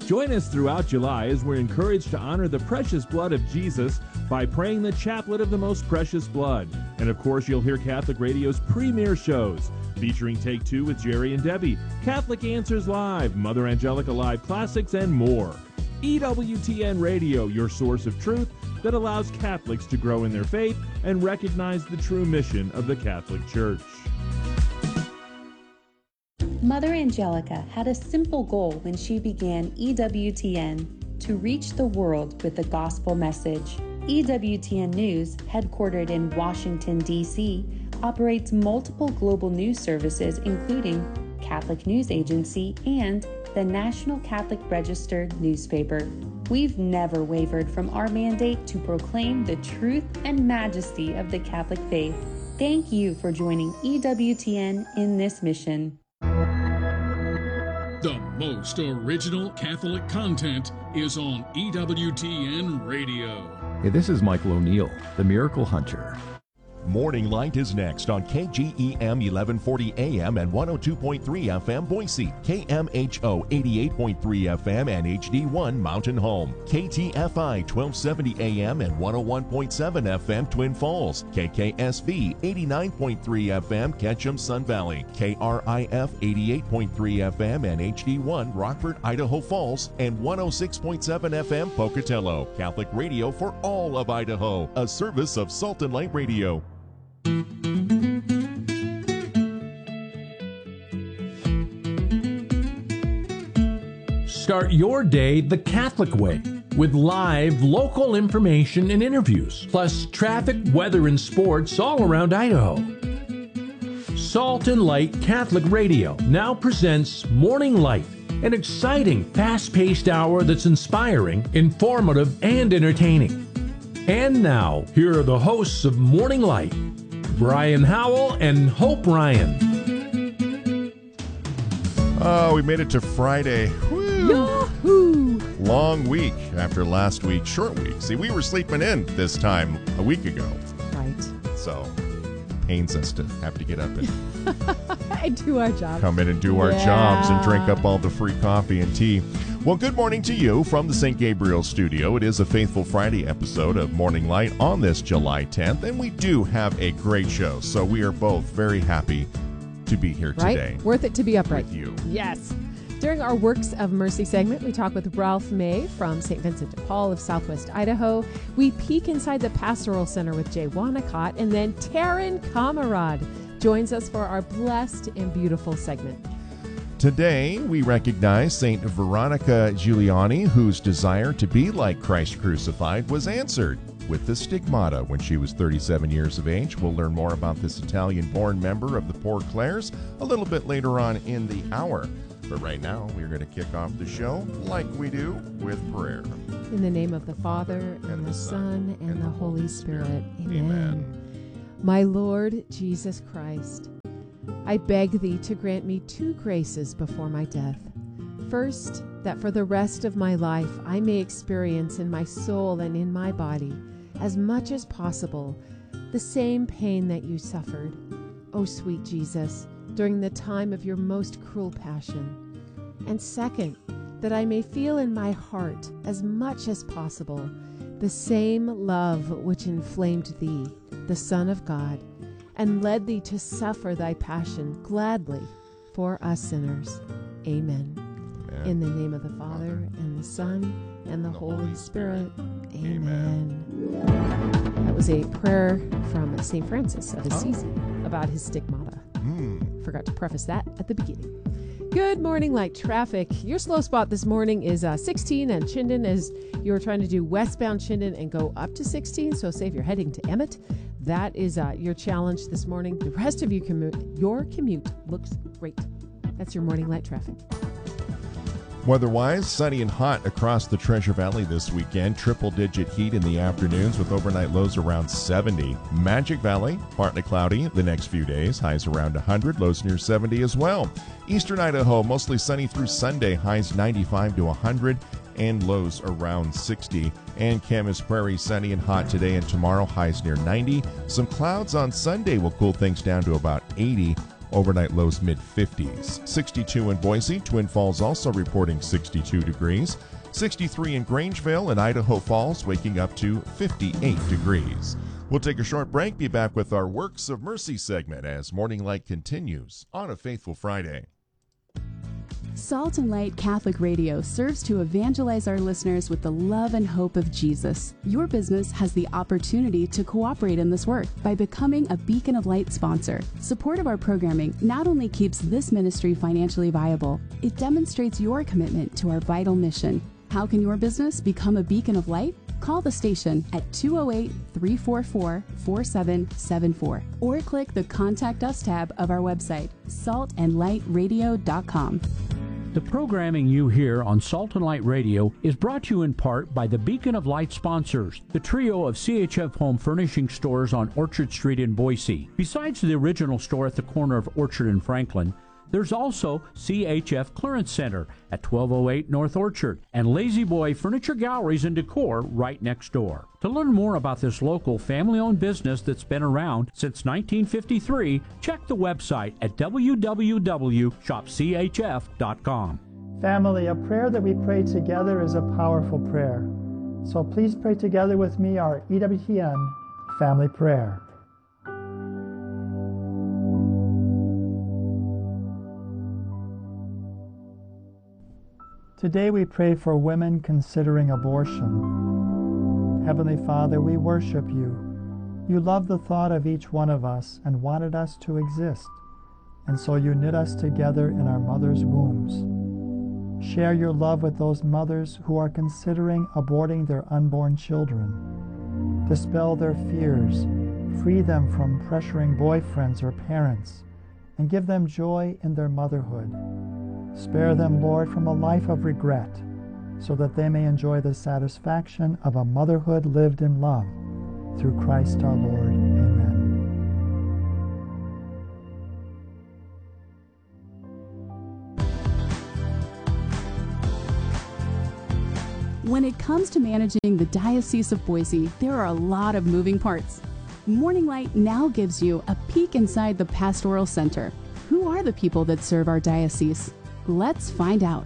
Join us throughout July as we're encouraged to honor the precious blood of Jesus by praying the Chaplet of the Most Precious Blood. And of course, you'll hear Catholic Radio's premier shows, featuring Take Two with Jerry and Debbie, Catholic Answers Live, Mother Angelica Live Classics, and more. EWTN Radio, your source of truth that allows Catholics to grow in their faith and recognize the true mission of the Catholic Church. Mother Angelica had a simple goal when she began EWTN: to reach the world with the gospel message. EWTN News, headquartered in Washington, D.C., operates multiple global news services, including Catholic News Agency and the National Catholic Register newspaper. We've never wavered from our mandate to proclaim the truth and majesty of the Catholic faith. Thank you for joining EWTN in this mission. The most original Catholic content is on EWTN Radio. Hey, this is Michael O'Neill, the Miracle Hunter. Morning Light is next on KGEM 1140 AM and 102.3 FM Boise, KMHO 88.3 FM and HD1 Mountain Home, KTFI 1270 AM and 101.7 FM Twin Falls, KKSV 89.3 FM Ketchum Sun Valley, KRIF 88.3 FM and HD1 Rockford, Idaho Falls, and 106.7 FM Pocatello. Catholic Radio for all of Idaho, a service of Salt and Light Radio. Start your day the Catholic way with live local information and interviews, plus traffic, weather, and sports all around Idaho. Salt and Light Catholic Radio now presents Morning Light, an exciting, fast-paced hour that's inspiring, informative, and entertaining. And now, here are the hosts of Morning Light, Brian Howell and Hope Ryan. Oh, we made it to Friday. Woo! Yahoo! Long week after last week. Short week. See, we were sleeping in this time a week ago. Right. So, pains us to have to get up and And do our job. come in and do our jobs and drink up all the free coffee and tea. Well, good morning to you from the St. Gabriel studio. It is a Faithful Friday episode of Morning Light on this July 10th, and we do have a great show, so we are both very happy to be here today. Worth it to be upright. With you. Yes. During our Works of Mercy segment, we talk with Ralph May from St. Vincent de Paul of Southwest Idaho. We peek inside the Pastoral Center with Jay Wanacott, and then Taryn Kamarad joins us for our Blessed and Beautiful segment. Today, we recognize St. Veronica Giuliani, whose desire to be like Christ crucified was answered with the stigmata when she was 37 years of age. We'll learn more about this Italian-born member of the Poor Clares a little bit later on in the hour. But right now, we're going to kick off the show like we do with prayer. In the name of the Father, and the Son, and the Holy Spirit. Amen. My Lord Jesus Christ, I beg thee to grant me two graces before my death. First, that for the rest of my life I may experience in my soul and in my body, as much as possible, the same pain that you suffered, O sweet Jesus, during the time of your most cruel passion. And second, that I may feel in my heart, as much as possible, the same love which inflamed thee, the Son of God, and led thee to suffer thy passion gladly for us sinners. Amen. Amen. In the name of the Father, and the Son, and the Holy Spirit. Amen. That was a prayer from St. Francis of Assisi about his stigmata. Forgot to preface that at the beginning. Good morning, light traffic. Your slow spot this morning is 16 and Chinden, as you're trying to do westbound Chinden and go up to 16. So say if you're heading to Emmett, that is your challenge this morning. The rest of your commute looks great. That's your morning light traffic. Weather-wise, sunny and hot across the Treasure Valley this weekend. Triple-digit heat in the afternoons with overnight lows around 70. Magic Valley, partly cloudy the next few days. Highs around 100, lows near 70 as well. Eastern Idaho, mostly sunny through Sunday. Highs 95 to 100 and lows around 60. And Camas Prairie, sunny and hot today and tomorrow. Highs near 90. Some clouds on Sunday will cool things down to about 80. Overnight lows mid-50s. 62 in Boise. Twin Falls also reporting 62 degrees. 63 in Grangeville and Idaho Falls, waking up to 58 degrees. We'll take a short break, be back with our Works of Mercy segment as Morning Light continues on a Faithful Friday. Salt and Light Catholic Radio serves to evangelize our listeners with the love and hope of Jesus. Your business has the opportunity to cooperate in this work by becoming a Beacon of Light sponsor. Support of our programming not only keeps this ministry financially viable, it demonstrates your commitment to our vital mission. How can your business become a beacon of light? Call the station at 208-344-4774 or click the Contact Us tab of our website, saltandlightradio.com. The programming you hear on Salt and Light Radio is brought to you in part by the Beacon of Light sponsors, the trio of CHF Home Furnishing stores on Orchard Street in Boise. Besides the original store at the corner of Orchard and Franklin, there's also CHF Clearance Center at 1208 North Orchard and Lazy Boy Furniture Galleries and Decor right next door. To learn more about this local family-owned business that's been around since 1953, check the website at www.shopchf.com. Family, a prayer that we pray together is a powerful prayer. So please pray together with me our EWTN family prayer. Today we pray for women considering abortion. Heavenly Father, we worship you. You love the thought of each one of us and wanted us to exist, and so you knit us together in our mother's wombs. Share your love with those mothers who are considering aborting their unborn children. Dispel their fears, free them from pressuring boyfriends or parents, and give them joy in their motherhood. Spare them, Lord, from a life of regret, so that they may enjoy the satisfaction of a motherhood lived in love. Through Christ our Lord. Amen. When it comes to managing the Diocese of Boise, there are a lot of moving parts. Morning Light now gives you a peek inside the Pastoral Center. Who are the people that serve our diocese? Let's find out.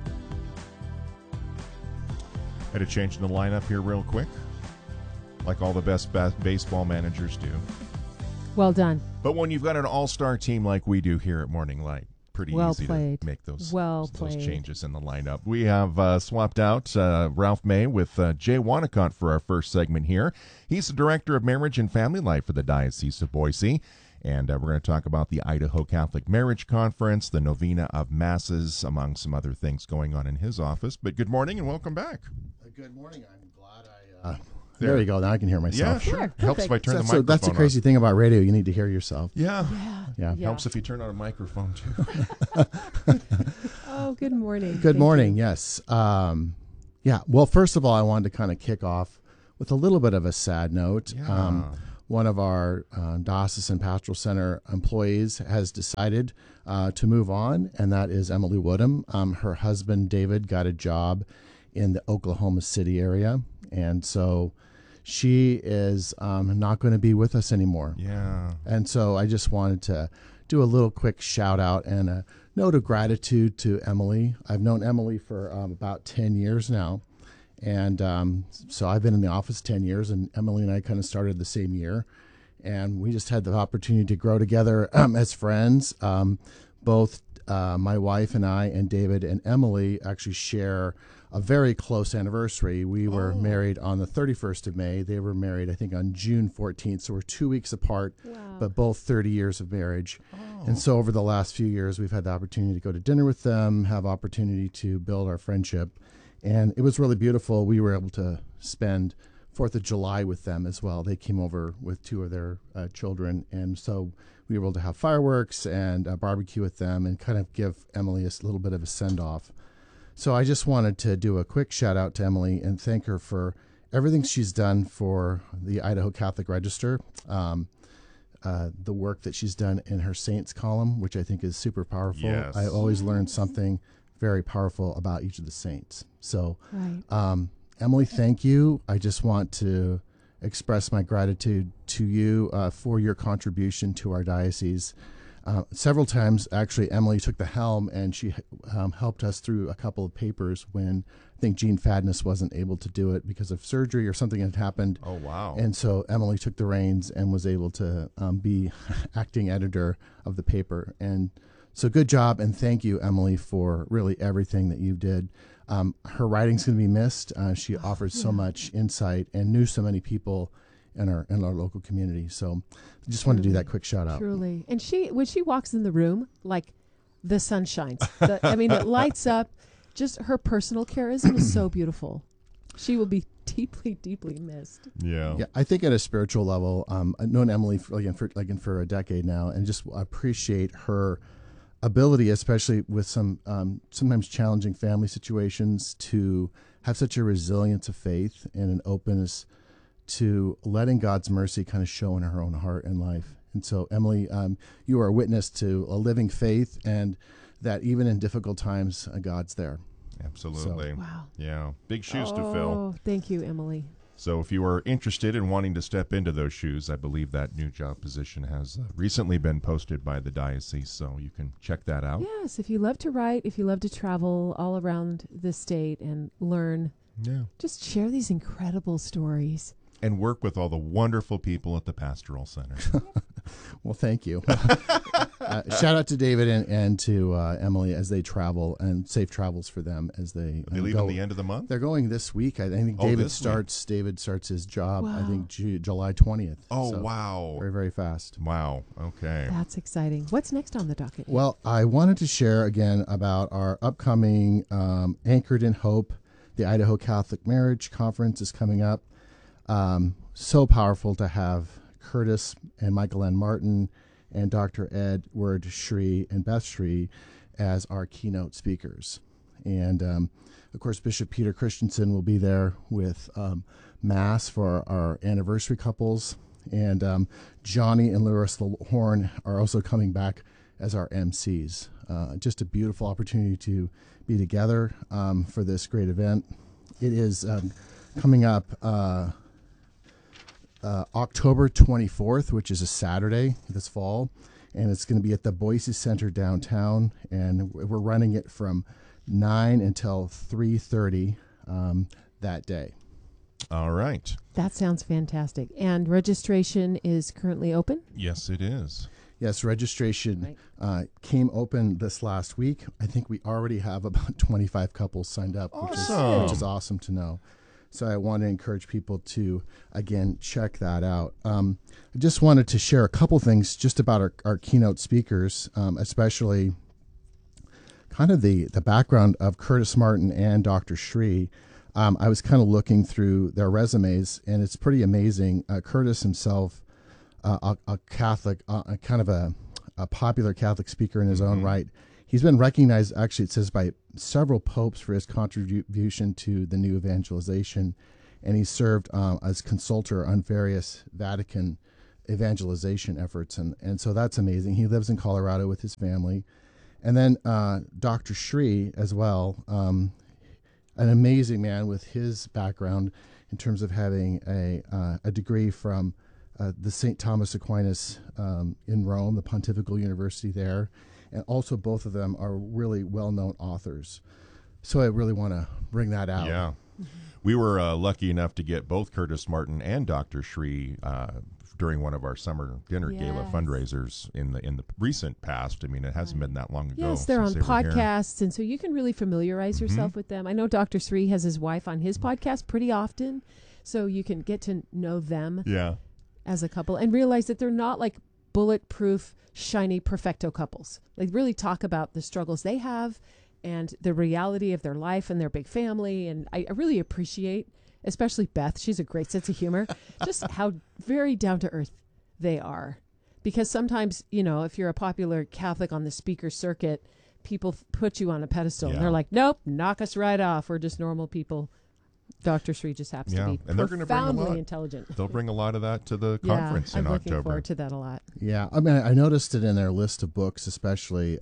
Had a change in the lineup here real quick, like all the best baseball managers do. Well done. But when you've got an all-star team like we do here at Morning Light, pretty easy to make those changes in the lineup. We have swapped out Ralph May with Jay Wanacott for our first segment here. He's the Director of Marriage and Family Life for the Diocese of Boise. And we're going to talk about the Idaho Catholic Marriage Conference, the Novena of Masses, among some other things going on in his office. But good morning and welcome back. Good morning. I'm glad there you go. Now I can hear myself. Yeah, sure. Helps if I turn the microphone on. That's the crazy thing about radio. You need to hear yourself. Yeah. Helps if you turn on a microphone, too. Oh, good morning. Good morning, yes. Well, first of all, I wanted to kind of kick off with a little bit of a sad note. Yeah. One of our Diocesan Pastoral Center employees has decided to move on, and that is Emily Woodham. Her husband, David, got a job in the Oklahoma City area, and so she is not going to be with us anymore. Yeah. And so I just wanted to do a little quick shout out and a note of gratitude to Emily. I've known Emily for about 10 years now. And so I've been in the office 10 years, and Emily and I kind of started the same year. And we just had the opportunity to grow together as friends. Both my wife and I and David and Emily actually share a very close anniversary. We were married on the 31st of May. They were married, I think, on June 14th. So we're 2 weeks apart, but both 30 years of marriage. And so over the last few years, we've had the opportunity to go to dinner with them, have opportunity to build our friendship. And it was really beautiful. We were able to spend 4th of July with them as well. They came over with two of their children. And so we were able to have fireworks and a barbecue with them and kind of give Emily a little bit of a send-off. So I just wanted to do a quick shout out to Emily and thank her for everything she's done for the Idaho Catholic Register, the work that she's done in her Saints column, which I think is super powerful. Yes. I always learned something very powerful about each of the saints. So, Emily, thank you. I just want to express my gratitude to you for your contribution to our diocese. Several times, actually, Emily took the helm, and she helped us through a couple of papers when I think Gene Fadness wasn't able to do it because of surgery or something had happened. Oh, wow. And so Emily took the reins and was able to be acting editor of the paper. And so good job, and thank you, Emily, for really everything that you did. Her writing's going to be missed. She offered so much insight and knew so many people in our local community. So I just wanted to do that quick shout out. Truly. And when she walks in the room, like the sun shines. It lights up. Just her personal charisma is so beautiful. She will be deeply, deeply missed. Yeah. I think at a spiritual level, I've known Emily for a decade now, and just appreciate her ability, especially with some sometimes challenging family situations, to have such a resilience of faith and an openness to letting God's mercy kind of show in her own heart and life. And so, Emily, you are a witness to a living faith, and that even in difficult times, God's there. Absolutely. So, wow. Yeah. Big shoes to fill. Oh, thank you, Emily. So if you are interested in wanting to step into those shoes, I believe that new job position has recently been posted by the diocese, so you can check that out. Yes, if you love to write, if you love to travel all around the state and learn, just share these incredible stories. And work with all the wonderful people at the Pastoral Center. Well, thank you. Shout out to David and to Emily as they travel, and safe travels for them as they leave at the end of the month? They're going this week. I think David starts his job, Wow. I think July 20th. Oh, So wow. Very, very fast. Wow. Okay. That's exciting. What's next on the docket? Well, I wanted to share again about our upcoming Anchored in Hope. The Idaho Catholic Marriage Conference is coming up. So powerful to have Curtis and Michael N. Martin and Dr. Edward Shree and Beth Shree as our keynote speakers. And, of course, Bishop Peter Christensen will be there with Mass for our anniversary couples. And Johnny and Larissa Horn are also coming back as our MCs. Just a beautiful opportunity to be together for this great event. It is coming up October 24th, which is a Saturday this fall, and it's going to be at the Boise Center downtown, and we're running it from 9 until 3:30 that day. All right. That sounds fantastic. And registration is currently open? Yes, it is. Yes, registration came open this last week. I think we already have about 25 couples signed up, which is awesome to know. So I want to encourage people to, again, check that out. I just wanted to share a couple things just about our keynote speakers, especially kind of the background of Curtis Martin and Dr. Shree. I was kind of looking through their resumes, and it's pretty amazing. Curtis himself, a Catholic, kind of a popular Catholic speaker in his own right. He's been recognized, actually, it says, by several popes for his contribution to the new evangelization, and he served as consultor on various Vatican evangelization efforts, and so that's amazing. He lives in Colorado with his family. And then Dr. Shree as well, an amazing man with his background in terms of having a degree from the St. Thomas Aquinas in Rome, the Pontifical University there. And also both of them are really well-known authors. So I really want to bring that out. Yeah. We were lucky enough to get both Curtis Martin and Dr. Shree during one of our summer dinner gala fundraisers in the recent past. I mean, it hasn't been that long ago. Yes, they're on podcasts, and so you can really familiarize yourself with them. I know Dr. Shree has his wife on his podcast pretty often, so you can get to know them as a couple and realize that they're not like bulletproof, shiny, perfecto couples. They really talk about the struggles they have and the reality of their life and their big family. And I really appreciate, especially Beth, she's a great sense of humor, just how very down to earth they are. Because sometimes, you know, if you're a popular Catholic on the speaker circuit, people put you on a pedestal and they're like, nope, knock us right off. We're just normal people. Dr. Shree just happens to be and they're profoundly intelligent. They'll bring a lot of that to the conference in October. I'm looking forward to that a lot. Yeah, I mean, I noticed it in their list of books, especially.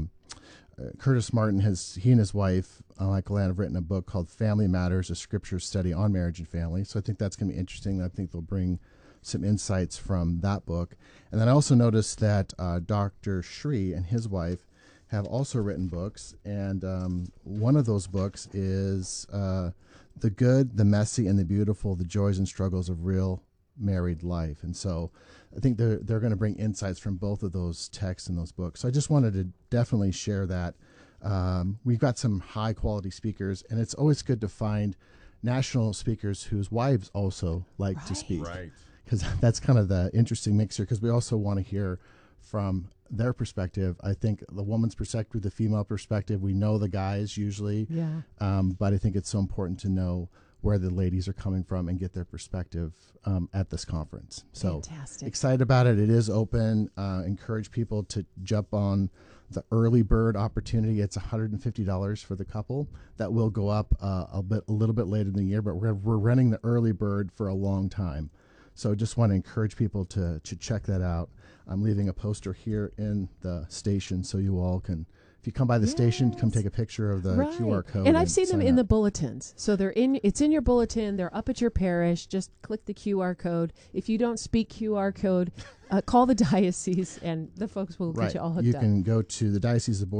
Curtis Martin he and his wife, Michael Ann, have written a book called Family Matters, a scripture study on marriage and family. So I think that's going to be interesting. I think they'll bring some insights from that book. And then I also noticed that Dr. Shree and his wife have also written books, and one of those books is The Good, the Messy, and the Beautiful, the Joys and Struggles of Real Married Life. And so I think they're going to bring insights from both of those texts and those books. So I just wanted to definitely share that. We've got some high quality speakers, and it's always good to find national speakers whose wives also like to speak. Right. Because that's kind of the interesting mixture, because we also want to hear from their perspective. I think the woman's perspective, the female perspective, we know the guys usually. Yeah. But I think it's so important to know where the ladies are coming from and get their perspective at this conference. So fantastic. Excited about it. It is open. Encourage people to jump on the early bird opportunity. It's $150 for the couple. That will go up a little bit later in the year, but we're running the early bird for a long time. So just want to encourage people to check that out. I'm leaving a poster here in the station, so you all can, if you come by the station, come take a picture of the QR code. And I've seen them in up. the bulletins. So it's in your bulletin. They're up at your parish. Just click the QR code. If you don't speak QR code, call the diocese, and the folks will get you all hooked up. You can go to the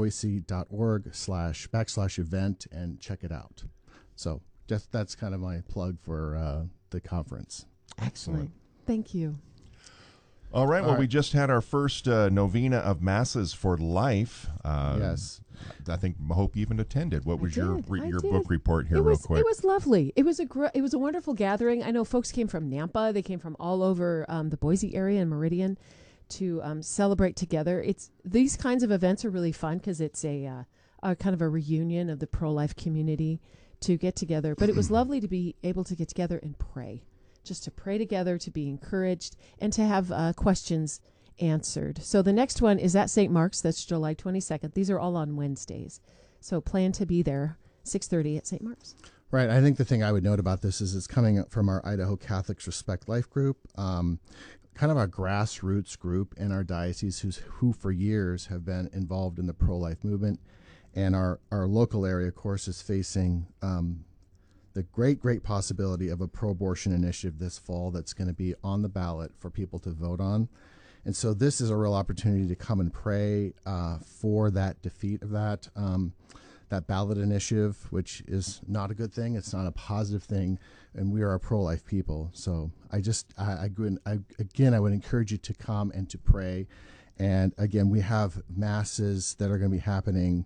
dioceseofboise.org/event and check it out. So that's kind of my plug for the conference. Excellent. Thank you. All right. Well, we just had our first novena of Masses for Life. Yes. I think Hope even attended. What was your did. book report here, real quick? It was lovely. It was a wonderful gathering. I know folks came from Nampa. They came from all over the Boise area and Meridian to celebrate together. These kinds of events are really fun because it's a kind of a reunion of the pro-life community to get together. But it was lovely to be able to get together and pray. Just to pray together, to be encouraged, and to have questions answered. So the next one is at St. Mark's. That's July 22nd. These are all on Wednesdays. So plan to be there, 6:30 at St. Mark's. Right. I think the thing I would note about this is it's coming up from our Idaho Catholics Respect Life group, kind of a grassroots group in our diocese who for years have been involved in the pro-life movement. And our local area, of course, is facing the great possibility of a pro-abortion initiative this fall that's going to be on the ballot for people to vote on. And so this is a real opportunity to come and pray for that defeat of that ballot initiative, which is not a good thing. It's not a positive thing, and we are a pro-life people. So I would encourage you to come and to pray. And again, we have masses that are going to be happening.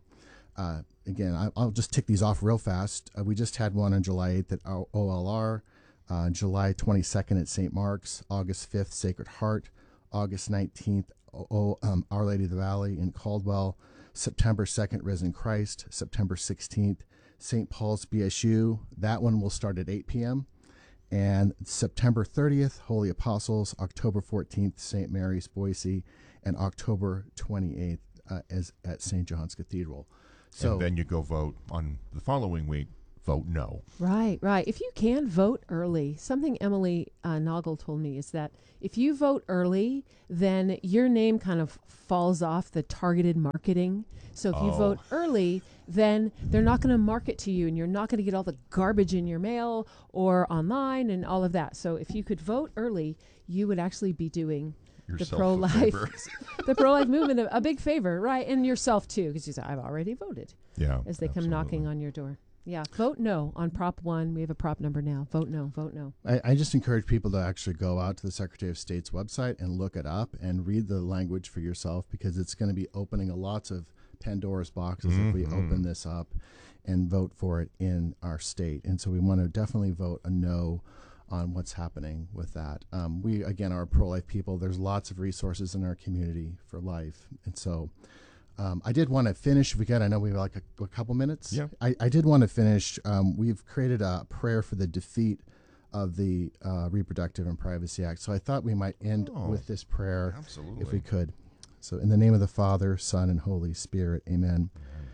Again, I'll just tick these off real fast. We just had one on July 8th at OLR, July 22nd at St. Mark's, August 5th, Sacred Heart, August 19th, Our Lady of the Valley in Caldwell, September 2nd, Risen Christ, September 16th, St. Paul's BSU. That one will start at 8 p.m. And September 30th, Holy Apostles, October 14th, St. Mary's, Boise, and October 28th at St. John's Cathedral. So, and then you go vote on the following week. Vote no. Right. If you can vote early, something Emily Noggle told me is that if you vote early, then your name kind of falls off the targeted marketing. So if you vote early, then they're not going to market to you, and you're not going to get all the garbage in your mail or online and all of that. So if you could vote early, you would actually be doing the pro-life movement a big favor, right? And yourself too, because you say, I've already voted. Yeah, as they come knocking on your door. Yeah, vote no on Prop 1. We have a prop number now. Vote no. I just encourage people to actually go out to the Secretary of State's website and look it up and read the language for yourself, because it's going to be opening lots of Pandora's boxes if we open this up and vote for it in our state. And so we want to definitely vote a no on what's happening with that. We, again, are pro-life people. There's lots of resources in our community for life. And so I did want to finish, if we could. I know we have like a couple minutes. Yeah. I did want to finish. We've created a prayer for the defeat of the Reproductive and Privacy Act. So I thought we might end with this prayer, if we could. So in the name of the Father, Son, and Holy Spirit, amen.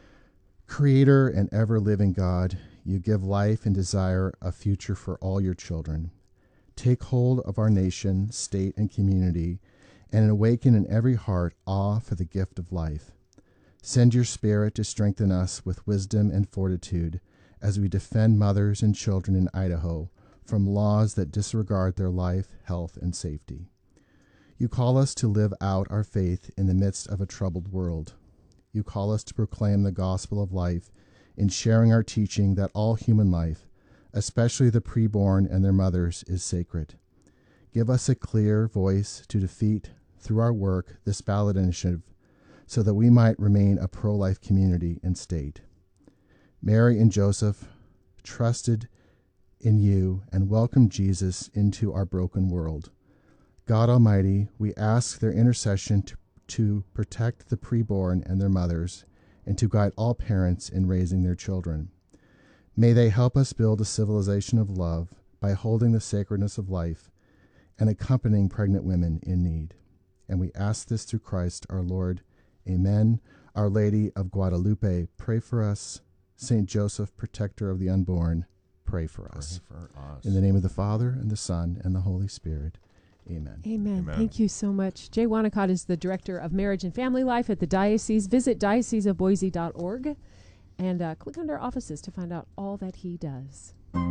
Creator and ever-living God, you give life and desire a future for all your children. Take hold of our nation, state, and community, and awaken in every heart awe for the gift of life. Send your Spirit to strengthen us with wisdom and fortitude as we defend mothers and children in Idaho from laws that disregard their life, health, and safety. You call us to live out our faith in the midst of a troubled world. You call us to proclaim the gospel of life in sharing our teaching that all human life, especially the preborn and their mothers, is sacred. Give us a clear voice to defeat, through our work, this ballot initiative so that we might remain a pro-life community and state. Mary and Joseph trusted in you and welcomed Jesus into our broken world. God Almighty, we ask their intercession to protect the preborn and their mothers and to guide all parents in raising their children. May they help us build a civilization of love by holding the sacredness of life and accompanying pregnant women in need. And we ask this through Christ our Lord. Amen. Our Lady of Guadalupe, pray for us. Saint Joseph, protector of the unborn, pray for us. Pray for us. In the name of the Father, and the Son, and the Holy Spirit. Amen. Amen. Thank you so much. Jay Wanacott is the Director of Marriage and Family Life at the Diocese. Visit dioceseofboise.org and click under offices to find out all that he does.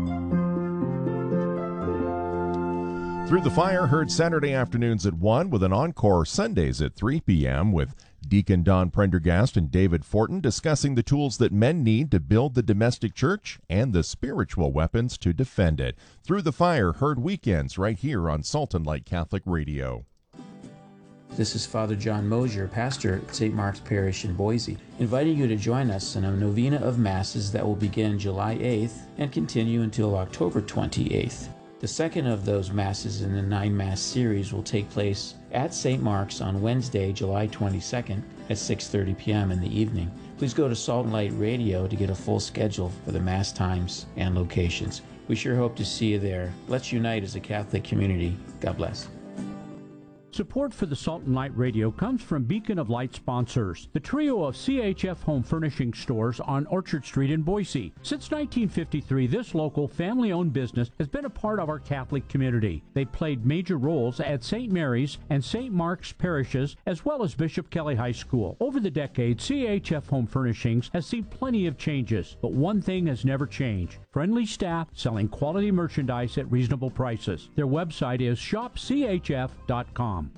Through the Fire, heard Saturday afternoons at 1 with an encore Sundays at 3 p.m. with Deacon Don Prendergast and David Fortin discussing the tools that men need to build the domestic church and the spiritual weapons to defend it. Through the Fire, heard weekends right here on Salt and Light Catholic Radio. This is Father John Mosier, pastor at St. Mark's Parish in Boise, inviting you to join us in a novena of Masses that will begin July 8th and continue until October 28th. The second of those Masses in the 9-Mass series will take place at St. Mark's on Wednesday, July 22nd at 6:30 p.m. in the evening. Please go to Salt and Light Radio to get a full schedule for the Mass times and locations. We sure hope to see you there. Let's unite as a Catholic community. God bless. Support for the Salt and Light Radio comes from Beacon of Light sponsors, the trio of CHF Home Furnishing stores on Orchard Street in Boise. Since 1953, this local family-owned business has been a part of our Catholic community. They played major roles at St. Mary's and St. Mark's parishes, as well as Bishop Kelly High School. Over the decades, CHF Home Furnishings has seen plenty of changes, but one thing has never changed: friendly staff selling quality merchandise at reasonable prices. Their website is shopchf.com.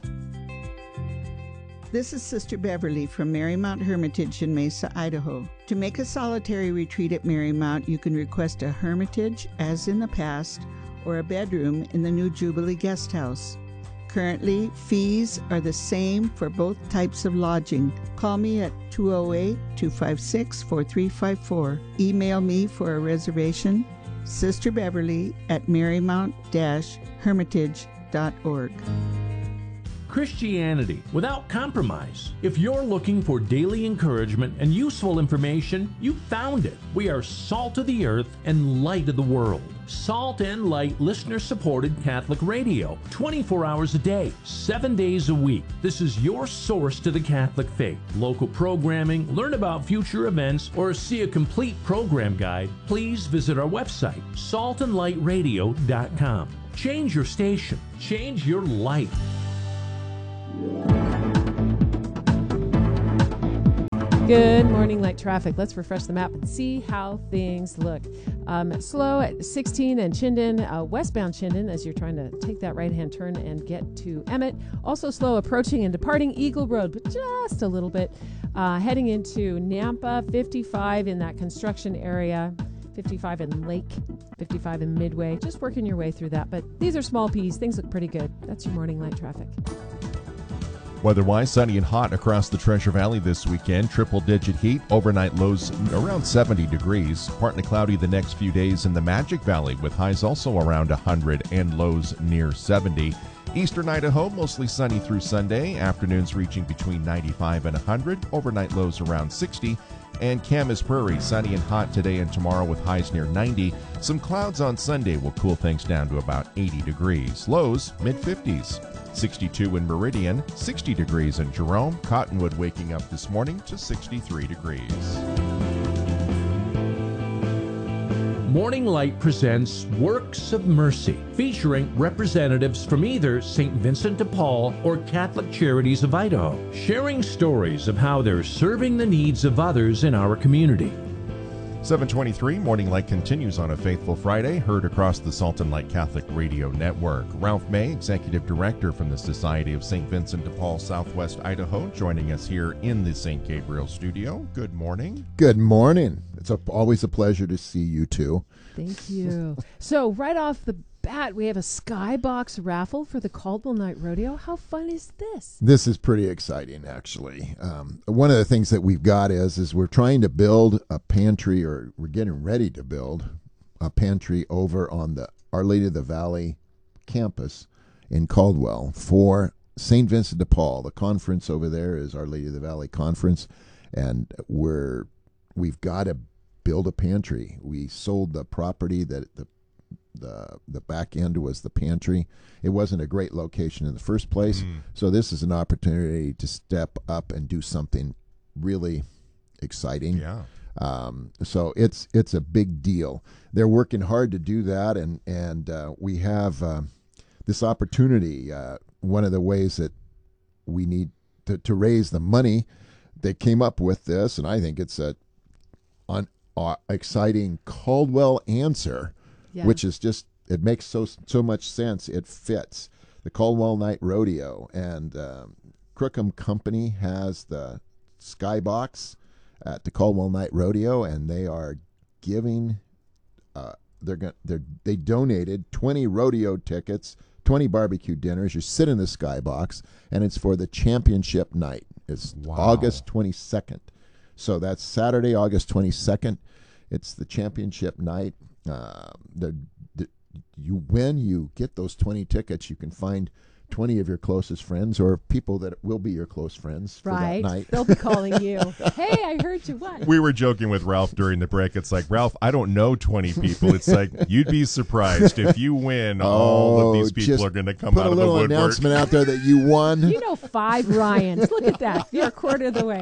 This is Sister Beverly from Marymount Hermitage in Mesa, Idaho. To make a solitary retreat at Marymount, you can request a hermitage, as in the past, or a bedroom in the new Jubilee Guest House. Currently, fees are the same for both types of lodging. Call me at 208-256-4354. Email me for a reservation, sisterbeverly@marymount-hermitage.org. Christianity without compromise. If you're looking for daily encouragement and useful information, you found it. We are salt of the earth and light of the world. Salt and Light listener-supported Catholic radio, 24 hours a day, 7 days a week. This is your source to the Catholic faith. Local programming, learn about future events, or see a complete program guide, please visit our website, saltandlightradio.com. Change your station. Change your life. Good morning, light traffic. Let's refresh the map and see how things look. Slow at 16 and Chinden, westbound Chinden, as you're trying to take that right-hand turn and get to Emmett. Also slow approaching and departing Eagle Road, but just a little bit. Heading into Nampa, 55 in that construction area, 55 in Lake, 55 in Midway. Just working your way through that, but these are small P's. Things look pretty good. That's your morning light traffic. Weather-wise, sunny and hot across the Treasure Valley this weekend. Triple-digit heat. Overnight lows around 70 degrees. Partly cloudy the next few days in the Magic Valley, with highs also around 100 and lows near 70. Eastern Idaho, mostly sunny through Sunday. Afternoons reaching between 95 and 100. Overnight lows around 60. And Camas Prairie, sunny and hot today and tomorrow with highs near 90. Some clouds on Sunday will cool things down to about 80 degrees. Lows, mid-50s. 62 in Meridian, 60 degrees in Jerome. Cottonwood waking up this morning to 63 degrees. Morning Light presents Works of Mercy, featuring representatives from either St. Vincent de Paul or Catholic Charities of Idaho, sharing stories of how they're serving the needs of others in our community. 723, Morning Light continues on a faithful Friday, heard across the Salt and Light Catholic Radio Network. Ralph May, Executive Director from the Society of St. Vincent de Paul, Southwest Idaho, joining us here in the St. Gabriel studio. Good morning. Good morning. It's always a pleasure to see you two. Thank you. So right off the bat, we have a skybox raffle for the Caldwell Night Rodeo. How fun is this? This is pretty exciting, actually. One of the things that we've got is we're trying to build a pantry, or we're getting ready to build a pantry over on the Our Lady of the Valley campus in Caldwell for St. Vincent de Paul. The conference over there is Our Lady of the Valley Conference, and we've got to build a pantry. We sold the property that the back end was the pantry. It wasn't a great location in the first place. So this is an opportunity to step up and do something really exciting. Yeah. So it's a big deal. They're working hard to do that, and we have this opportunity. One of the ways that we need to raise the money, they came up with this, and I think it's an exciting Caldwell answer. Yeah. Which is just, it makes so much sense. It fits. The Caldwell Night Rodeo, and Crookham Company has the skybox at the Caldwell Night Rodeo, and they are giving they donated 20 rodeo tickets, 20 barbecue dinners. You sit in the skybox, and it's for the championship night. It's August 22nd. So that's Saturday, August 22nd. It's the championship night. You win, you get those 20 tickets. You can find 20 of your closest friends, or people that will be your close friends for that night. They'll be calling you. Hey, I heard you won. We were joking with Ralph during the break. It's like, Ralph, I don't know 20 people. It's like, you'd be surprised if you win. All of these people are going to come out of the woodwork. Put a little announcement out there that you won. You know 5 Ryans. Look at that. You're a quarter of the way.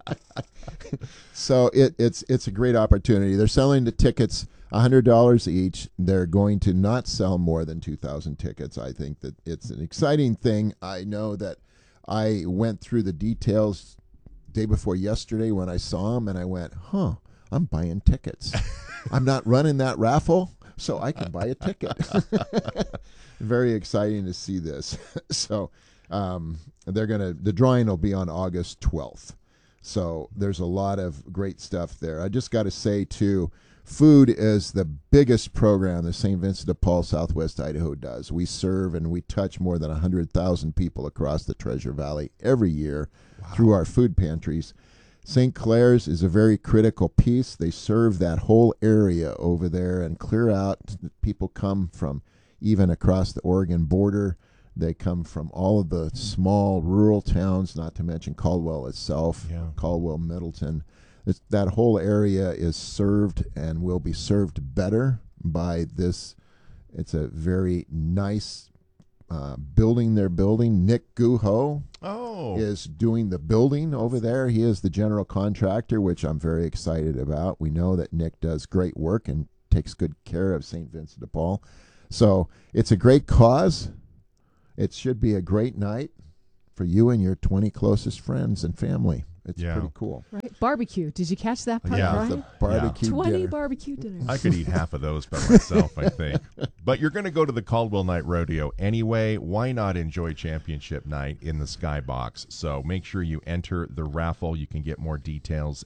So it's a great opportunity. They're selling the tickets $100 each. They're going to not sell more than 2,000 tickets. I think that it's an exciting thing. I know that I went through the details day before yesterday when I saw them, and I went, I'm buying tickets. I'm not running that raffle, so I can buy a ticket. Very exciting to see this. So the drawing will be on August 12th. So there's a lot of great stuff there. I just got to say, too, food is the biggest program that St. Vincent de Paul, Southwest Idaho does. We serve and we touch more than 100,000 people across the Treasure Valley every year through our food pantries. St. Clair's is a very critical piece. They serve that whole area over there and clear out. People come from even across the Oregon border. They come from all of the small rural towns, not to mention Caldwell itself, Caldwell, Middleton. That whole area is served and will be served better by this. It's a very nice building they're building. Nick Guho is doing the building over there. He is the general contractor, which I'm very excited about. We know that Nick does great work and takes good care of St. Vincent de Paul. So it's a great cause. It should be a great night for you and your 20 closest friends and family. It's pretty cool. Right. Barbecue. Did you catch that part, Brian? The barbecue 20 dinner. barbecue dinners. I could eat half of those by myself, I think. But you're going to go to the Caldwell Night Rodeo anyway. Why not enjoy championship night in the skybox? So make sure you enter the raffle. You can get more details,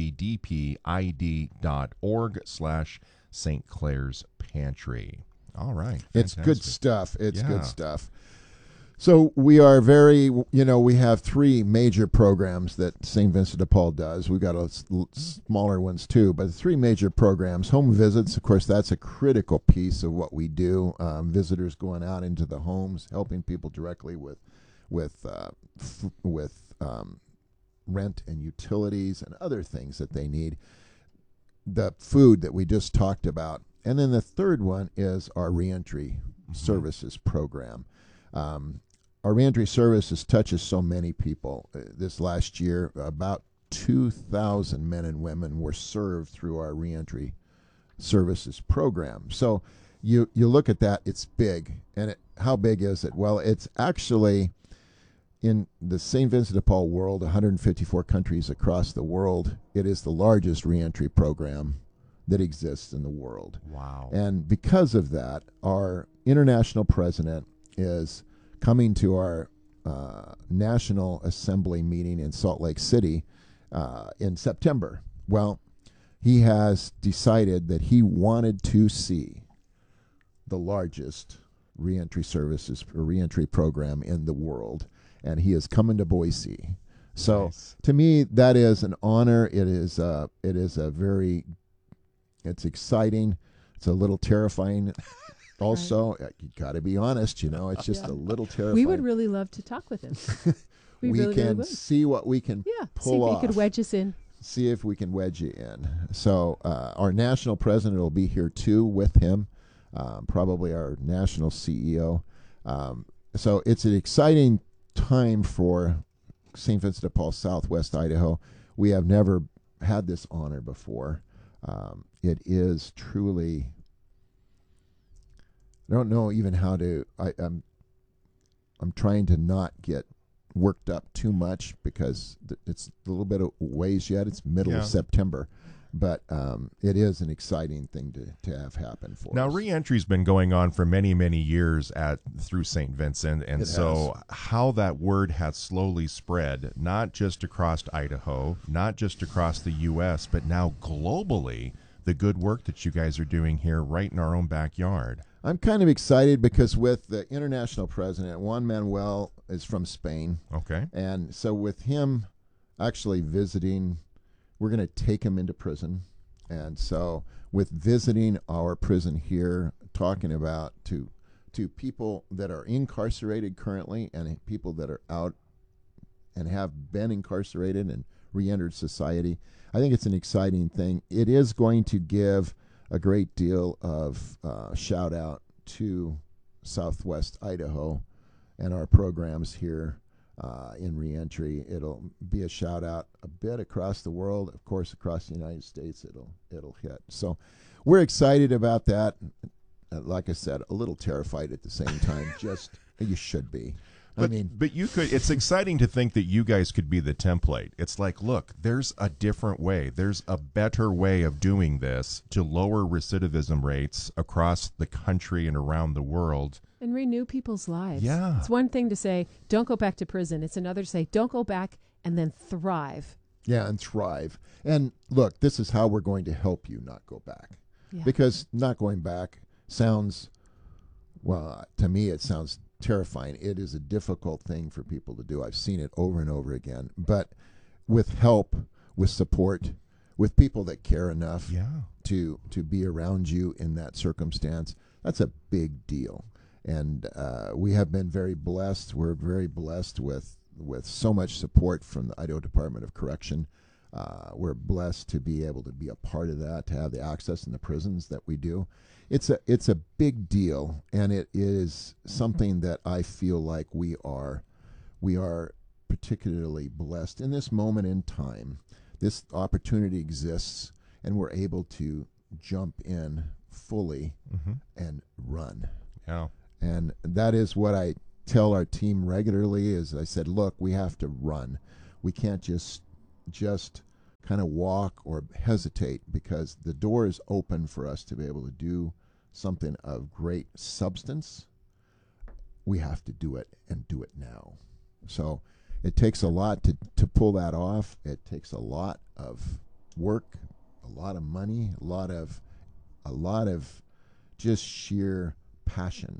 svdpid.org/St. Clair's Pantry. All right. It's good stuff. It's good stuff. So we are we have 3 major programs that St. Vincent de Paul does. We've got smaller ones too, but 3 major programs. Home visits, of course, that's a critical piece of what we do. Visitors going out into the homes, helping people directly with rent and utilities and other things that they need. The food that we just talked about. And then the third one is our reentry services program. Our reentry services touches so many people. This last year, about 2,000 men and women were served through our reentry services program. So you look at that, it's big. And how big is it? Well, it's actually in the St. Vincent de Paul world, 154 countries across the world. It is the largest reentry program that exists in the world. Wow. And because of that, our international president is coming to our National Assembly meeting in Salt Lake City in September. Well, he has decided that he wanted to see the largest reentry services or reentry program in the world, and he is coming to Boise. So to me, that is an honor. It's exciting. It's a little terrifying. Also, you got to be honest, it's just a little terrifying. We would really love to talk with him. We really, can really would. see what we can pull off. See if he could wedge us in. See if we can wedge you in. So our national president will be here too with him, probably our national CEO. So it's an exciting time for St. Vincent de Paul, Southwest Idaho. We have never had this honor before. It is truly, I don't know even how to, I'm trying to not get worked up too much because it's a little bit of ways yet. It's middle of September. But it is an exciting thing to have happen for us. Now, reentry's been going on for many, many years through St. Vincent, and how that word has slowly spread, not just across Idaho, not just across the U.S., but now globally, the good work that you guys are doing here right in our own backyard. I'm kind of excited because with the international president, Juan Manuel is from Spain. Okay. And so with him actually visiting, we're going to take him into prison. And so with visiting our prison here, talking about to people that are incarcerated currently and people that are out and have been incarcerated and re-entered society, I think it's an exciting thing. It is going to give a great deal of shout out to Southwest Idaho and our programs here in reentry. It'll be a shout out a bit across the world, of course, across the United States. It'll hit. So we're excited about that. Like I said, a little terrified at the same time. Just you should be. But you could. It's exciting to think that you guys could be the template. It's like, look, there's a different way. There's a better way of doing this to lower recidivism rates across the country and around the world. And renew people's lives. Yeah. It's one thing to say, don't go back to prison. It's another to say, don't go back and then thrive. Yeah, and thrive. And look, this is how we're going to help you not go back. Yeah. Because not going back sounds, well, to me it sounds terrifying. It is a difficult thing for people to do. I've seen it over and over again. But with help, with support, with people that care enough to be around you in that circumstance, that's a big deal. And we have been very blessed. We're very blessed with so much support from the Idaho Department of Correction. We're blessed to be able to be a part of that, to have the access in the prisons that we do. It's a big deal, and it is something that I feel like we are particularly blessed in this moment in time. This opportunity exists, and we're able to jump in fully and run. Yeah. And that is what I tell our team regularly is I said, look, we have to run. We can't just kind of walk or hesitate because the door is open for us to be able to do something of great substance. We have to do it and do it now. So it takes a lot to pull that off. It takes a lot of work, a lot of money, a lot of just sheer passion,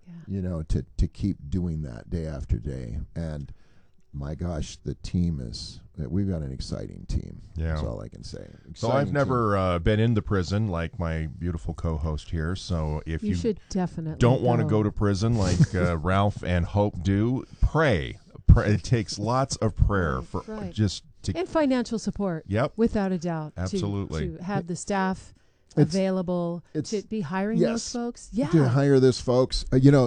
to keep doing that day after day. And my gosh, the team we've got an exciting team. Yeah. That's all I can say. So I've never been in the prison like my beautiful co-host here. So if you should definitely don't want to go to prison like Ralph and Hope do, pray. It takes lots of prayer for just to and financial support. Yep. Without a doubt. Absolutely. To have the staff available to be hiring those folks. Yeah. To hire those folks.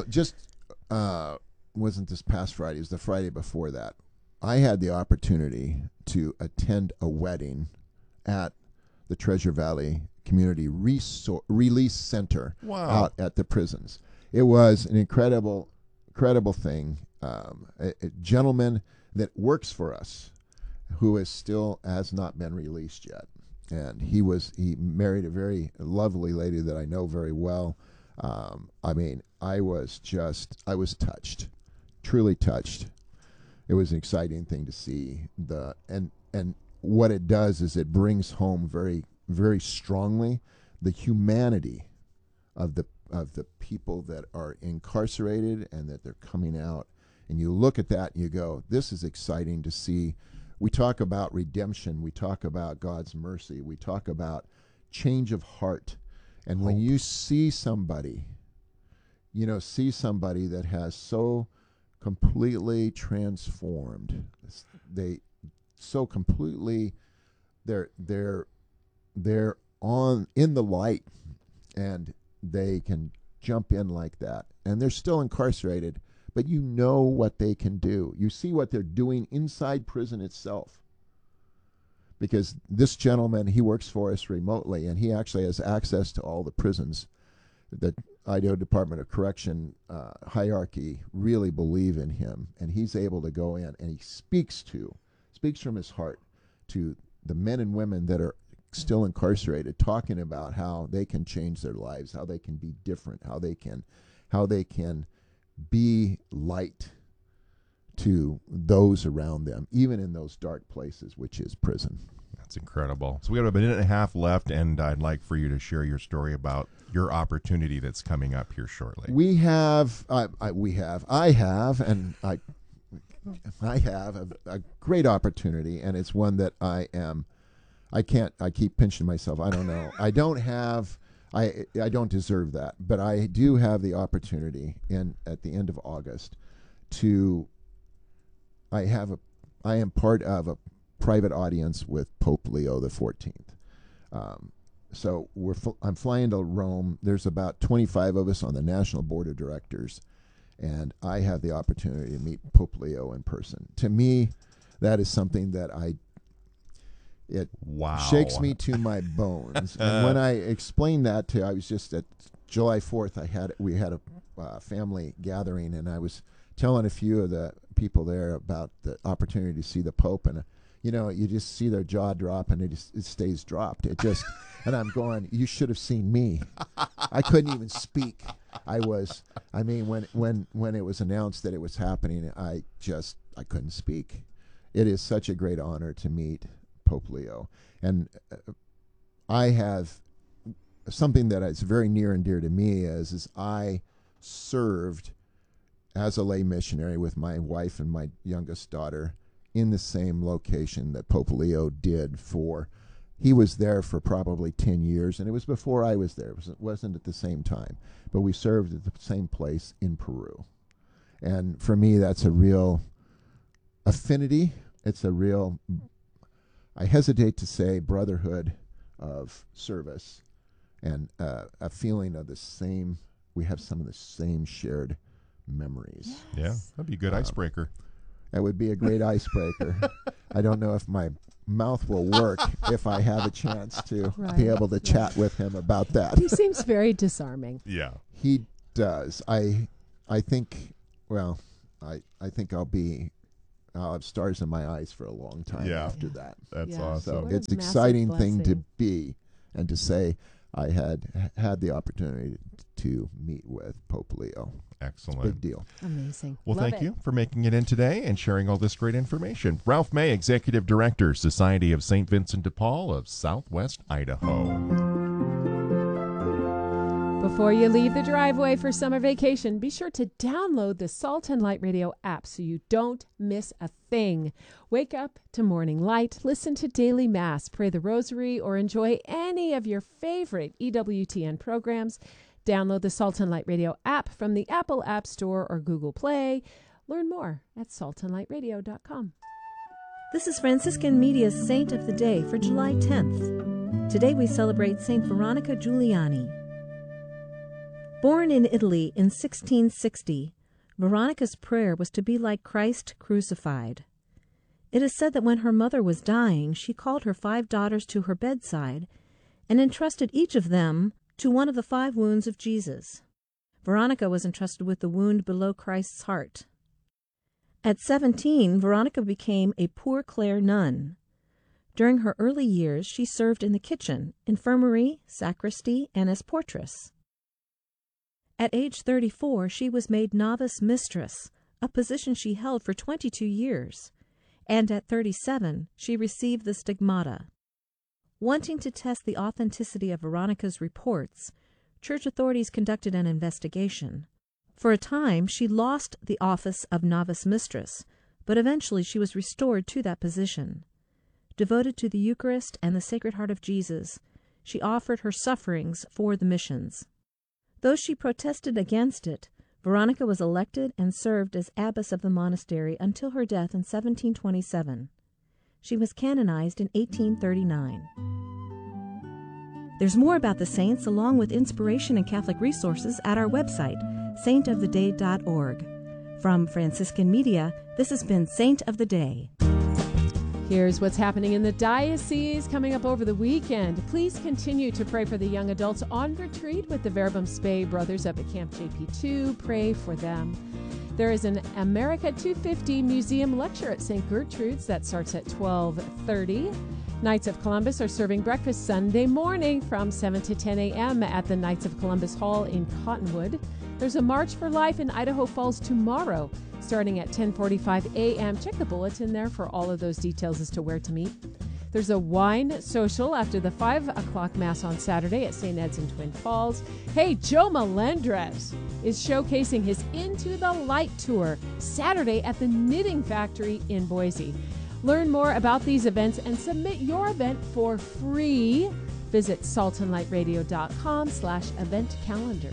Wasn't this past Friday, it was the Friday before that. I had the opportunity to attend a wedding at the Treasure Valley Community Release Center out at the prisons. It was an incredible thing. A gentleman that works for us who has not been released yet. and he married a very lovely lady that I know very well. I mean, I was touched, truly touched. It was an exciting thing to see. And what it does is it brings home very, very strongly the humanity of the people that are incarcerated and that they're coming out. And you look at that and you go, this is exciting to see. We talk about redemption. We talk about God's mercy. We talk about change of heart. And when you see somebody, that has so completely transformed, they're on in the light, and they can jump in like that, and they're still incarcerated, but you know what they can do. You see what they're doing inside prison itself. Because this gentleman, he works for us remotely, and he actually has access to all the prisons. The Idaho Department of Correction hierarchy really believe in him, and he's able to go in, and he speaks from his heart to the men and women that are still incarcerated, talking about how they can change their lives, how they can be different, how they can be light to those around them, even in those dark places, which is prison. That's incredible. So we have a minute and a half left, and I'd like for you to share your story about your opportunity that's coming up here shortly. I have a great opportunity, and it's one that I keep pinching myself. I don't know. I don't deserve that, but I do have the opportunity at the end of August I am part of a private audience with Pope Leo XIV. So I'm flying to Rome. There's about 25 of us on the National Board of Directors, and I have the opportunity to meet Pope Leo in person. To me, that is something that shakes me to my bones. And when I explained that I was just at July 4th, we had a family gathering, and I was telling a few of the people there about the opportunity to see the Pope, and you just see their jaw drop, and it stays dropped. And I'm going, you should have seen me. I couldn't even speak. When it was announced that it was happening, I couldn't speak. It is such a great honor to meet Pope Leo, and I have something that is very near and dear to me is I served as a lay missionary with my wife and my youngest daughter in the same location that Pope Leo did he was there for probably 10 years, and it was before I was there. It wasn't at the same time, but we served at the same place in Peru. And for me, that's a real affinity. It's a real, I hesitate to say, brotherhood of service, and a feeling of we have some of the same shared memories. Yes. Yeah, that'd be a good icebreaker. That would be a great icebreaker. I don't know if my mouth will work if I have a chance to be able to chat with him about that. He seems very disarming. Yeah. He does. I think I'll have stars in my eyes for a long time after that. That's awesome. So it's an exciting thing to be and to say I had the opportunity to meet with Pope Leo. Excellent. Big deal. Amazing. Well, Love thank you for making it in today and sharing all this great information. Ralph May, Executive Director, Society of St. Vincent de Paul of Southwest Idaho. Before you leave the driveway for summer vacation, be sure to download the Salt and Light Radio app so you don't miss a thing. Wake up to morning light, listen to daily mass, pray the rosary, or enjoy any of your favorite EWTN programs. Download the Salt and Light Radio app from the Apple App Store or Google Play. Learn more at saltandlightradio.com. This is Franciscan Media's Saint of the Day for July 10th. Today we celebrate Saint Veronica Giuliani. Born in Italy in 1660, Veronica's prayer was to be like Christ crucified. It is said that when her mother was dying, she called her 5 daughters to her bedside and entrusted each of them to one of the 5 wounds of Jesus. Veronica was entrusted with the wound below Christ's heart. At 17, Veronica became a Poor Clare nun. During her early years, she served in the kitchen, infirmary, sacristy, and as portress. At age 34, she was made novice mistress, a position she held for 22 years. And at 37, she received the stigmata. Wanting to test the authenticity of Veronica's reports, church authorities conducted an investigation. For a time, she lost the office of novice mistress, but eventually she was restored to that position. Devoted to the Eucharist and the Sacred Heart of Jesus, she offered her sufferings for the missions. Though she protested against it, Veronica was elected and served as abbess of the monastery until her death in 1727. She was canonized in 1839. There's more about the saints along with inspiration and Catholic resources at our website, saintoftheday.org. From Franciscan Media, this has been Saint of the Day. Here's what's happening in the diocese coming up over the weekend. Please continue to pray for the young adults on retreat with the Verbum Spey brothers up at Camp JP2. Pray for them. There is an America 250 Museum lecture at St. Gertrude's that starts at 12:30. Knights of Columbus are serving breakfast Sunday morning from 7 to 10 a.m. at the Knights of Columbus Hall in Cottonwood. There's a March for Life in Idaho Falls tomorrow, starting at 10:45 a.m. Check the bulletin there for all of those details as to where to meet. There's a wine social after the 5 o'clock Mass on Saturday at St. Ed's in Twin Falls. Hey, Joe Melendrez is showcasing his Into the Light tour Saturday at the Knitting Factory in Boise. Learn more about these events and submit your event for free. Visit saltandlightradio.com/event calendar.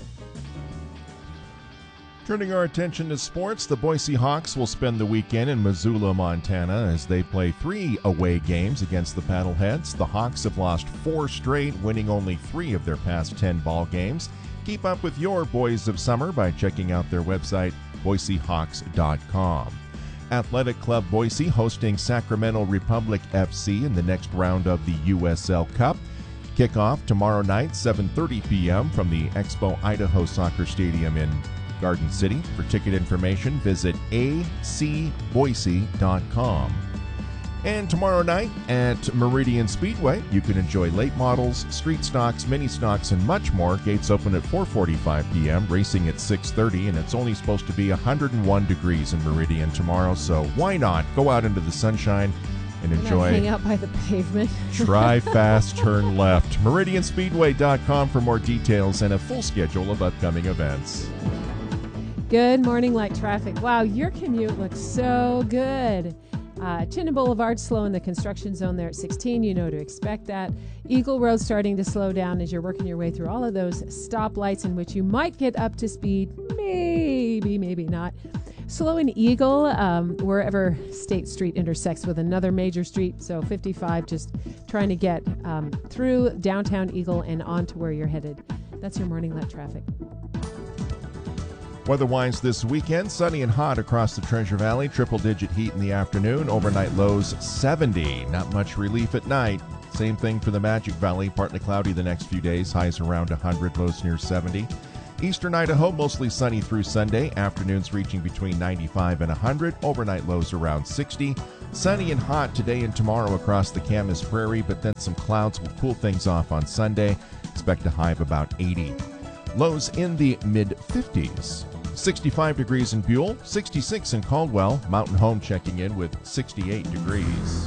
Turning our attention to sports, the Boise Hawks will spend the weekend in Missoula, Montana, as they play 3 away games against the Paddleheads. The Hawks have lost 4 straight, winning only 3 of their past 10 ball games. Keep up with your Boys of Summer by checking out their website, boisehawks.com. Athletic Club Boise hosting Sacramento Republic FC in the next round of the USL Cup. Kickoff tomorrow night, 7:30 p.m. from the Expo Idaho Soccer Stadium in Garden City. For ticket information, visit acboise.com. And tomorrow night at Meridian Speedway, you can enjoy late models, street stocks, mini stocks, and much more. Gates open at 4:45 p.m., racing at 6:30, and it's only supposed to be 101 degrees in Meridian tomorrow, so why not go out into the sunshine and enjoy. Hang out by the pavement. Try fast, turn left. MeridianSpeedway.com for more details and a full schedule of upcoming events. Good morning, light traffic. Wow, your commute looks so good. Chittenden Boulevard slow in the construction zone there at 16. You know to expect that. Eagle Road starting to slow down as you're working your way through all of those stoplights in which you might get up to speed. Maybe not. Slow in Eagle, wherever State Street intersects with another major street. So 55, just trying to get through downtown Eagle and on to where you're headed. That's your morning light traffic. Weather-wise this weekend, sunny and hot across the Treasure Valley. Triple-digit heat in the afternoon. Overnight lows 70. Not much relief at night. Same thing for the Magic Valley. Partly cloudy the next few days. Highs around 100, lows near 70. Eastern Idaho, mostly sunny through Sunday. Afternoons reaching between 95 and 100. Overnight lows around 60. Sunny and hot today and tomorrow across the Camas Prairie, but then some clouds will cool things off on Sunday. Expect a high of about 80. Lows in the mid-50s. 65 degrees in Buell, 66 in Caldwell. Mountain Home checking in with 68 degrees.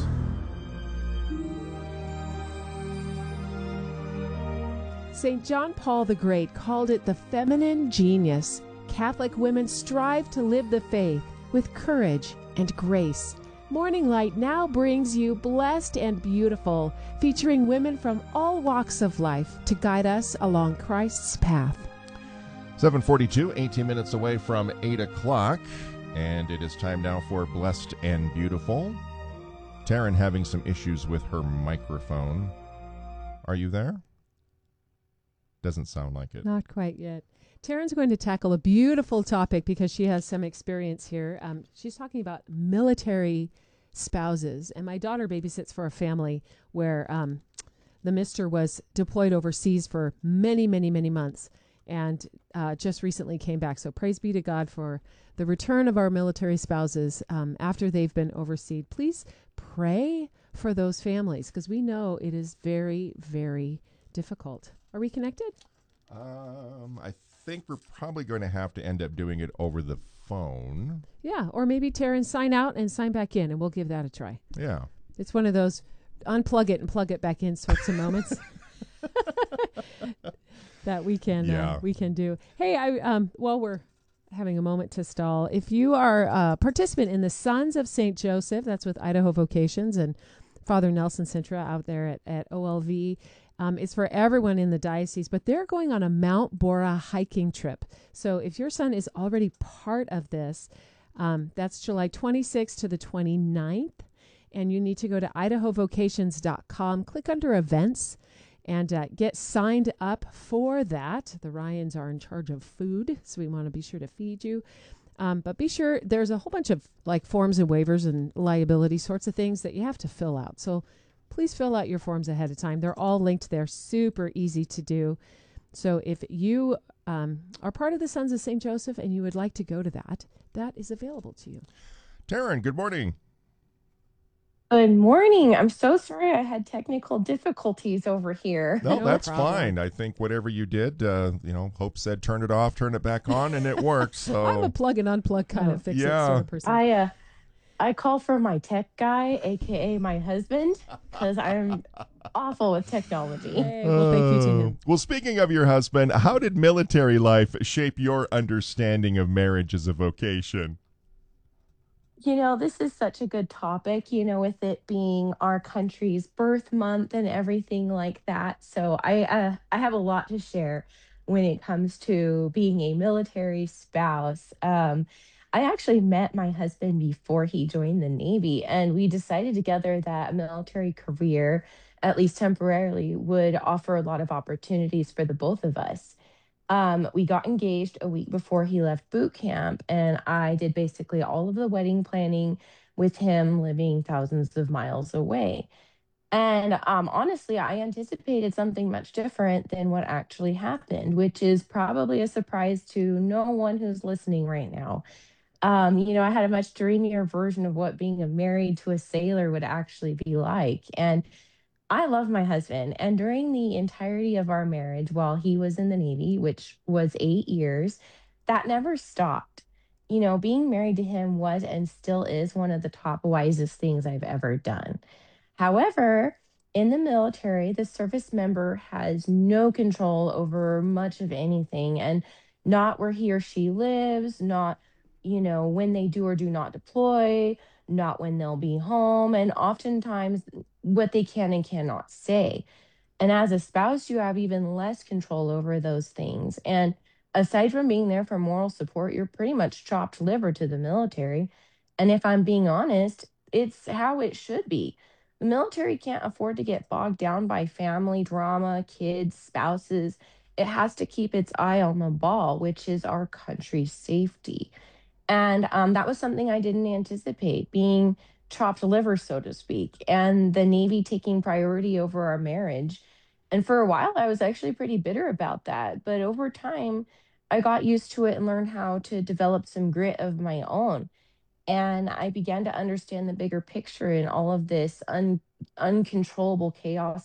St. John Paul the Great called it the feminine genius. Catholic women strive to live the faith with courage and grace. Morning Light now brings you Blessed and Beautiful, featuring women from all walks of life to guide us along Christ's path. 7:42, 18 minutes away from 8 o'clock, and it is time now for Blessed and Beautiful. Taryn having some issues with her microphone. Are you there? Doesn't sound like it. Not quite yet. Taryn's going to tackle a beautiful topic because she has some experience here. She's talking about military spouses, and my daughter babysits for a family where the mister was deployed overseas for many, many, many months. and just recently came back. So praise be to God for the return of our military spouses after they've been overseas. Please pray for those families, because we know it is very, very difficult. Are we connected? I think we're probably going to have to end up doing it over the phone. Yeah, or maybe Taryn, sign out and sign back in, and we'll give that a try. Yeah. It's one of those unplug it and plug it back in sorts of moments that we can do. Hey, while we're having a moment to stall, if you are a participant in the Sons of St. Joseph, that's with Idaho Vocations and Father Nelson Sintra out there at OLV. It's for everyone in the diocese, but they're going on a Mount Bora hiking trip. So if your son is already part of this, that's July 26th to the 29th. And you need to go to idahovocations.com, click under events, and get signed up for that. The Ryans are in charge of food, so we want to be sure to feed you. But be sure, there's a whole bunch of forms and waivers and liability sorts of things that you have to fill out. So please fill out your forms ahead of time. They're all linked there, super easy to do. So if you are part of the Sons of St. Joseph and you would like to go to that, that is available to you. Taryn, good morning. Good morning. I'm so sorry I had technical difficulties over here. No, that's fine. I think whatever you did, Hope said turn it off, turn it back on, and it worked. So I'm a plug and unplug kind of fix it sort of person. I call for my tech guy, aka my husband, because I'm awful with technology. Hey, well, thank you to him. Well, speaking of your husband, how did military life shape your understanding of marriage as a vocation? This is such a good topic, with it being our country's birth month and everything like that. So I have a lot to share when it comes to being a military spouse. I actually met my husband before he joined the Navy, and we decided together that a military career, at least temporarily, would offer a lot of opportunities for the both of us. We got engaged a week before he left boot camp, and I did basically all of the wedding planning with him living thousands of miles away. And honestly, I anticipated something much different than what actually happened, which is probably a surprise to no one who's listening right now. I had a much dreamier version of what being married to a sailor would actually be like. And I love my husband. And during the entirety of our marriage, while he was in the Navy, which was 8 years, that never stopped. Being married to him was and still is one of the top wisest things I've ever done. However, in the military, the service member has no control over much of anything, and not where he or she lives, not, when they do or do not deploy, not when they'll be home, and oftentimes what they can and cannot say. And as a spouse, you have even less control over those things. And aside from being there for moral support, you're pretty much chopped liver to the military. And if I'm being honest, it's how it should be. The military can't afford to get bogged down by family drama, kids, spouses. It has to keep its eye on the ball, which is our country's safety. And that was something I didn't anticipate, being chopped liver, so to speak, and the Navy taking priority over our marriage. And for a while, I was actually pretty bitter about that. But over time, I got used to it and learned how to develop some grit of my own. And I began to understand the bigger picture in all of this uncontrollable chaos